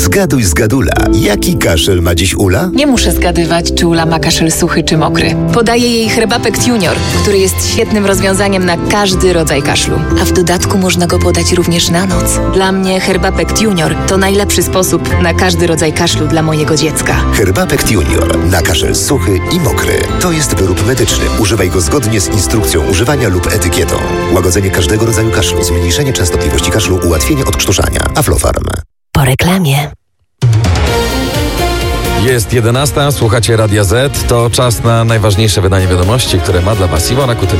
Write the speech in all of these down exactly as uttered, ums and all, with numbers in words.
Zgaduj z Gadula. Jaki kaszel ma dziś Ula? Nie muszę zgadywać, czy Ula ma kaszel suchy czy mokry. Podaję jej Herbapekt Junior, który jest świetnym rozwiązaniem na każdy rodzaj kaszlu. A w dodatku można go podać również na noc. Dla mnie Herbapekt Junior to najlepszy sposób na każdy rodzaj kaszlu dla mojego dziecka. Herbapekt Junior na kaszel suchy i mokry. To jest wyrób medyczny. Używaj go zgodnie z instrukcją używania lub etykietą. Łagodzenie każdego rodzaju kaszlu, zmniejszenie częstotliwości kaszlu, ułatwienie odkrztuszania. Aflofarm. Po reklamie. Jest jedenasta, słuchacie Radia Z. To czas na najważniejsze wydanie wiadomości, które ma dla Was Iwona Kutyna.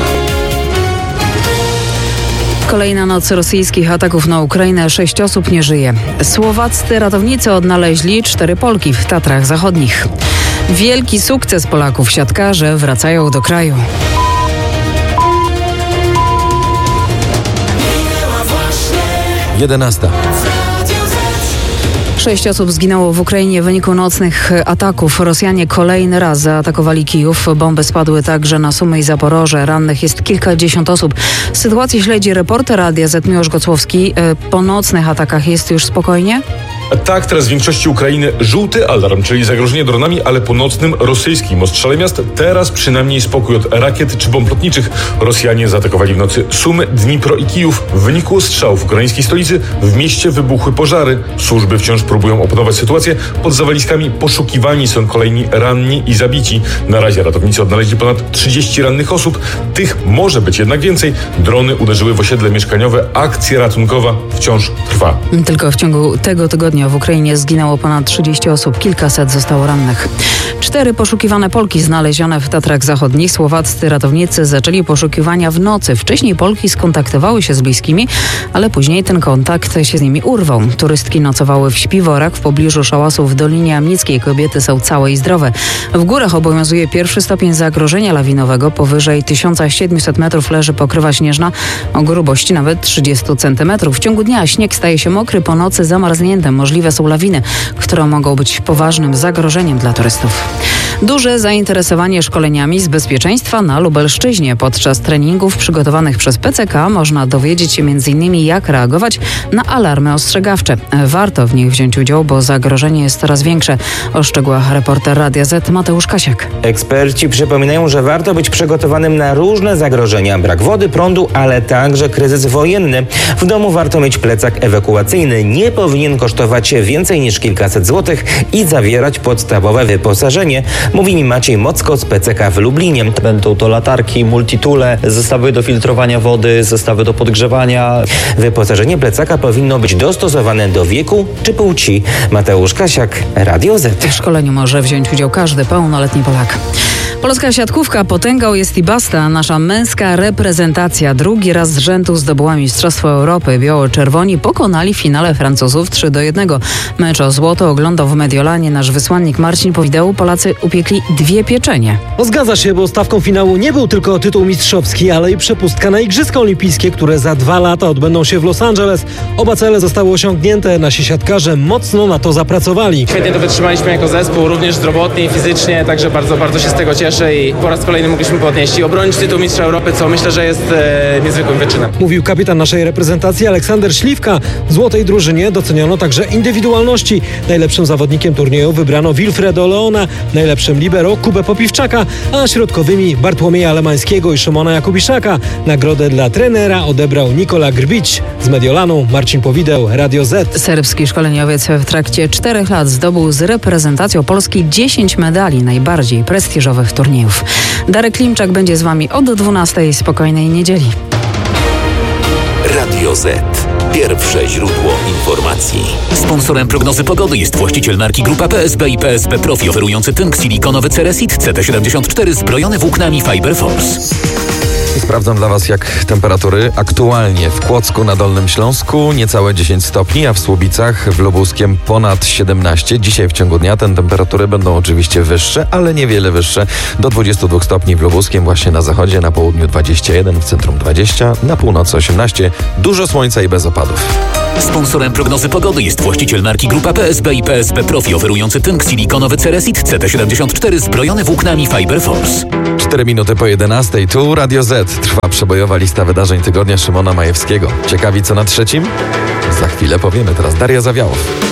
Kolejna noc rosyjskich ataków na Ukrainę. Sześć osób nie żyje. Słowaccy ratownicy odnaleźli cztery Polki w Tatrach Zachodnich. Wielki sukces Polaków. Siatkarze wracają do kraju. jedenasta. Sześć osób zginęło w Ukrainie w wyniku nocnych ataków. Rosjanie kolejny raz zaatakowali Kijów. Bomby spadły także na Sumy i Zaporoże. Rannych jest kilkadziesiąt osób. Sytuację śledzi reporter Radia Z Miłosz Gocłowski. Po nocnych atakach jest już spokojnie? Tak, teraz w większości Ukrainy żółty alarm, czyli zagrożenie dronami, ale po nocnym rosyjskim ostrzale miast teraz przynajmniej spokój od rakiet czy bomb lotniczych. Rosjanie zaatakowali w nocy Sumy, Dnipro i Kijów. W wyniku ostrzałów w ukraińskiej stolicy w mieście wybuchły pożary. Służby wciąż próbują opanować sytuację. Pod zawaliskami poszukiwani są kolejni ranni i zabici. Na razie ratownicy odnaleźli ponad trzydzieści rannych osób. Tych może być jednak więcej. Drony uderzyły w osiedle mieszkaniowe. Akcja ratunkowa wciąż trwa. Tylko w ciągu tego tygodnia w Ukrainie zginęło ponad trzydzieści osób, kilkaset zostało rannych. Cztery poszukiwane Polki znalezione w Tatrach Zachodnich. Słowaccy ratownicy zaczęli poszukiwania w nocy. Wcześniej Polki skontaktowały się z bliskimi, ale później ten kontakt się z nimi urwał. Turystki nocowały w śpiworach w pobliżu szałasów w Dolinie Amnickiej. Kobiety są całe i zdrowe. W górach obowiązuje pierwszy stopień zagrożenia lawinowego. Powyżej tysiąc siedemset metrów leży pokrywa śnieżna o grubości nawet trzydzieści centymetrów. W ciągu dnia śnieg staje się mokry, po nocy zamarznięty. Możliwe są lawiny, które mogą być poważnym zagrożeniem dla turystów. Duże zainteresowanie szkoleniami z bezpieczeństwa na Lubelszczyźnie. Podczas treningów przygotowanych przez P C K można dowiedzieć się między innymi jak reagować na alarmy ostrzegawcze. Warto w nich wziąć udział, bo zagrożenie jest coraz większe, oszczegóła reporter Radia Z Mateusz Kasiak. Eksperci przypominają, że warto być przygotowanym na różne zagrożenia. Brak wody, prądu, ale także kryzys wojenny. W domu warto mieć plecak ewakuacyjny. Nie powinien kosztować więcej niż kilkaset złotych i zawierać podstawowe wyposażenie, mówi mi Maciej Mocko z P C K w Lublinie. Będą to latarki, multitule, zestawy do filtrowania wody, zestawy do podgrzewania. Wyposażenie plecaka powinno być dostosowane do wieku czy płci. Mateusz Kasiak, Radio Z. W szkoleniu może wziąć udział każdy pełnoletni Polak. Polska siatkówka potęgą jest i basta. Nasza męska reprezentacja drugi raz z rzędu zdobyła Mistrzostwo Europy. Biało-czerwoni pokonali w finale Francuzów trzy do jednego. Mecz o złoto oglądał w Mediolanie nasz wysłannik Marcin Powideł. Polacy upiekli dwie pieczenie. No zgadza się, bo stawką finału nie był tylko tytuł mistrzowski, ale i przepustka na Igrzyska Olimpijskie, które za dwa lata odbędą się w Los Angeles. Oba cele zostały osiągnięte. Nasi siatkarze mocno na to zapracowali. Świetnie to wytrzymaliśmy jako zespół, również zdrowotnie i fizycznie, także bardzo, bardzo się z tego cieszę i po raz kolejny mogliśmy podnieść i obronić tytuł Mistrza Europy, co myślę, że jest e, niezwykłym wyczynem. Mówił kapitan naszej reprezentacji Aleksander Śliwka. W złotej drużynie doceniono także indywidualności. Najlepszym zawodnikiem turnieju wybrano Wilfredo Leona, najlepszym libero Kubę Popiwczaka, a środkowymi Bartłomieja Lemańskiego i Szymona Jakubiszaka. Nagrodę dla trenera odebrał Nikola Grbić. Z Mediolanu Marcin Powideł, Radio Z. Serbski szkoleniowiec w trakcie czterech lat zdobył z reprezentacją Polski dziesięć medali najbardziej prestiżowych turniejów. Darek Klimczak będzie z Wami od dwunastej. Spokojnej niedzieli. Radio Z. Pierwsze źródło informacji. Sponsorem prognozy pogody jest właściciel marki Grupa P S B i P S B Profi, oferujący tynk silikonowy Ceresit C T siedemdziesiąt cztery zbrojony włóknami Fiber Force. Sprawdzam dla Was, jak temperatury aktualnie w Kłodzku na Dolnym Śląsku niecałe dziesięć stopni, a w Słubicach w Lubuskiem ponad siedemnaście. Dzisiaj w ciągu dnia te temperatury będą oczywiście wyższe, ale niewiele wyższe. Do dwudziestu dwóch stopni w Lubuskiem, właśnie na zachodzie, na południu dwadzieścia jeden, w centrum dwadzieścia, na północy osiemnaście. Dużo słońca i bez opadów. Sponsorem prognozy pogody jest właściciel marki Grupa P S B i P S B Profi, oferujący tynk silikonowy Ceresit C T siedemdziesiąt cztery zbrojony włóknami Fiber Force. cztery minuty po jedenastej. Tu Radio Z. Trwa przebojowa lista wydarzeń tygodnia Szymona Majewskiego. Ciekawi co na trzecim? Za chwilę powiemy. Teraz Daria Zawiałow.